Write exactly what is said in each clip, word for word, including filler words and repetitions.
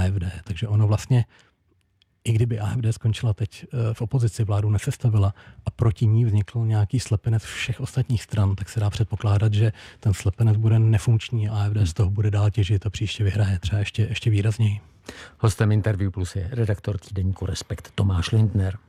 F D. Takže ono vlastně, i kdyby A F D skončila teď v opozici, vládu nesestavila a proti ní vznikl nějaký slepenec všech ostatních stran, tak se dá předpokládat, že ten slepenec bude nefunkční a A F D z toho bude dál těžit a příště vyhraje třeba ještě, ještě výrazněji. Hostem Interview Plus je redaktor týdeníku Respekt Tomáš Lindner.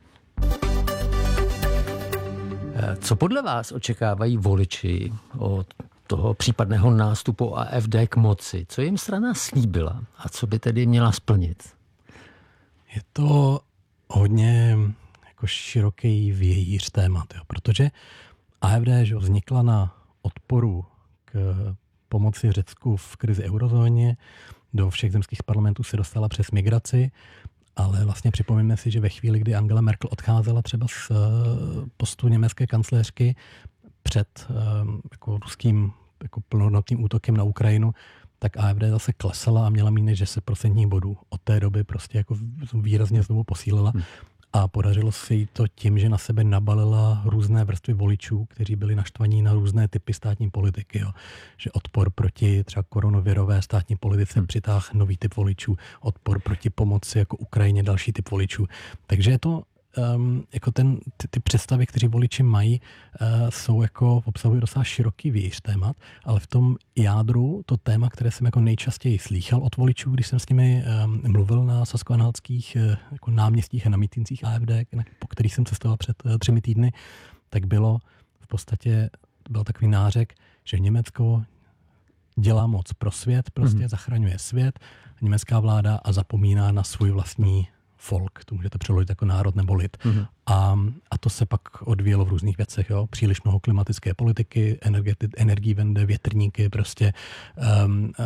Co podle vás očekávají voliči od toho případného nástupu A F D k moci? Co jim strana slíbila a co by tedy měla splnit? Je to hodně jako široký vějíř témat, jo, protože A F D že vznikla na odporu k pomoci Řecku v krizi eurozóně, do všech zemských parlamentů se dostala přes migraci, ale vlastně připomeňme si, že ve chvíli, kdy Angela Merkel odcházela třeba z postu německé kancléřky před jako ruským jako plnohodnotným útokem na Ukrajinu, tak A F D zase klesala a měla méně šest set procentních bodů. Od té doby prostě jako výrazně znovu posílila a podařilo se jí to tím, že na sebe nabalila různé vrstvy voličů, kteří byli naštvaní na různé typy státní politiky. Jo. Že odpor proti třeba koronavirové státní politice přitáhl nový typ voličů, odpor proti pomoci jako Ukrajině další typ voličů. Takže je to Um, jako ten, ty, ty představy, které voliči mají, uh, jsou jako, obsahují docela široký vějíř témat, ale v tom jádru to téma, které jsem jako nejčastěji slýchal od voličů, když jsem s nimi um, mluvil na saskoanhaltských uh, jako náměstích a na mítincích A F D, po kterých jsem cestoval před uh, třemi týdny, tak bylo v podstatě, byl takový nářek, že Německo dělá moc pro svět, prostě mm-hmm. zachraňuje svět, německá vláda a zapomíná na svůj vlastní folk, to můžete přeložit jako národ nebo lid. Mm-hmm. A, a to se pak odvíjelo v různých věcech. Jo? Příliš mnoho klimatické politiky, energiewende, větrníky, prostě um, uh,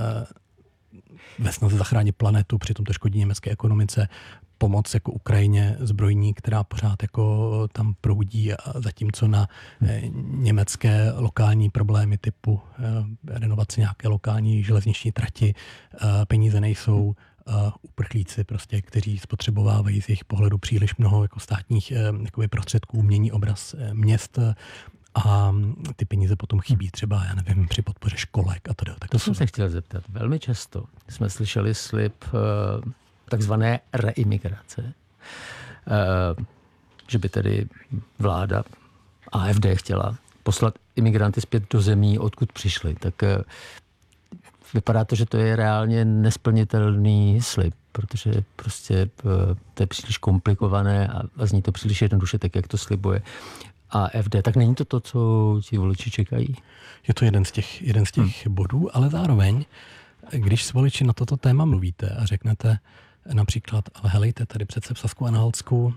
ve snaze zachránit planetu, přitom to škodí německé ekonomice, pomoc jako Ukrajině zbrojní, která pořád jako tam proudí, a zatímco na eh, německé lokální problémy typu eh, renovace nějaké lokální železniční trati eh, peníze nejsou. Uh, uprchlíci, prostě, kteří spotřebovávají z jejich pohledu příliš mnoho jako státních eh, jakoby prostředků, mění obraz eh, měst a ty peníze potom chybí třeba, já nevím, při podpoře školek a teda. Tak to, to jsem se chtěl zeptat. Velmi často jsme slyšeli slib eh, takzvané reimigrace, eh, že by tedy vláda A F D chtěla poslat imigranty zpět do zemí, odkud přišli. Tak eh, vypadá to, že to je reálně nesplnitelný slib, protože prostě to je příliš komplikované a zní to příliš jednoduše, tak jak to slibuje A F D. Tak není to to, co ti voliči čekají? Je to jeden z těch, jeden z těch hmm. bodů, ale zároveň, když s voliči na toto téma mluvíte a řeknete například, ale helejte, tady přece v Sasko-Anhaltsku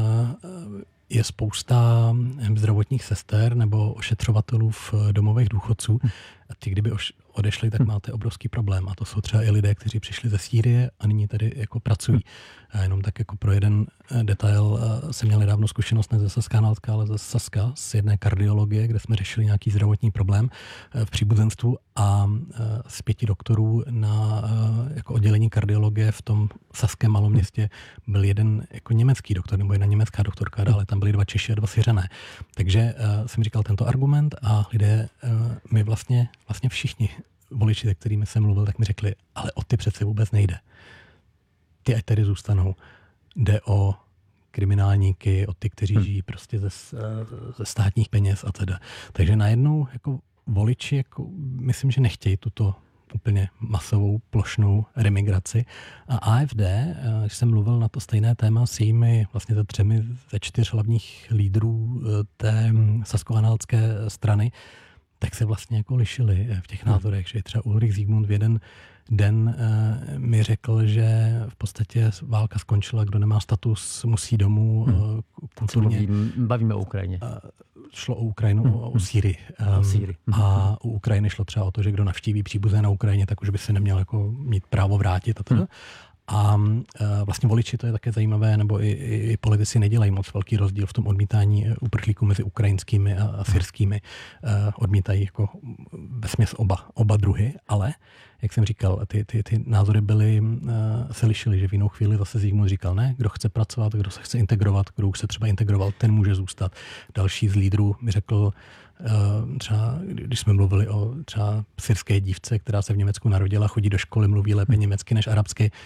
je spousta zdravotních sester nebo ošetřovatelů v domovech důchodců. A ty, kdyby odešli, tak máte obrovský problém. A to jsou třeba i lidé, kteří přišli ze Sýrie a nyní tady jako pracují. A jenom tak jako pro jeden detail jsem měl nedávno zkušenost ne ze Saska-Anhaltska, ale ze Saska, z jedné kardiologie, kde jsme řešili nějaký zdravotní problém v příbuzenstvu a z pěti doktorů na jako oddělení kardiologie v tom saském malom městě byl jeden jako německý doktor nebo jedna německá doktorka, ale tam byli dva Češi a dva Syřané. Takže uh, jsem říkal tento argument a lidé, uh, my vlastně, vlastně všichni voliči, se kterými jsem mluvil, tak mi řekli, ale o ty přece vůbec nejde. Ty ať tady zůstanou. Jde o kriminálníky, o ty, kteří hmm. žijí prostě ze, ze státních peněz a teda. Takže najednou jako voliči, jako, myslím, že nechtějí tuto úplně masovou, plošnou remigraci. A A F D, když jsem mluvil na to stejné téma s jejími vlastně ze třemi ze čtyř hlavních lídrů té sasko-anhaltské strany, tak se vlastně jako lišili v těch názorech, že třeba Ulrich Siegmund v jeden den uh, mi řekl, že v podstatě válka skončila, kdo nemá status, musí domů. Hmm. Uh, kulturně. Bavíme, bavíme o Ukrajině. Uh, šlo o Ukrajinu, hmm. o, o Sýrii. Um, o Sýrii. A u Ukrajiny šlo třeba o to, že kdo navštíví příbuzné na Ukrajině, tak už by se neměl jako mít právo vrátit. A teda. Hmm. A uh, vlastně voliči, to je také zajímavé, nebo i, i, i politici nedělají moc velký rozdíl v tom odmítání uprchlíků mezi ukrajinskými a, a syrskými. Uh, odmítají jako vesměs oba, oba druhy, ale jak jsem říkal, ty, ty, ty názory byly, uh, se lišily, že v jinou chvíli zase Zygmunt říkal, ne, kdo chce pracovat, kdo se chce integrovat, kdo už se třeba integroval, ten může zůstat. Další z lídrů mi řekl, Uh, třeba, když jsme mluvili o třeba syrské dívce, která se v Německu narodila, chodí do školy, mluví lépe německy než arabsky,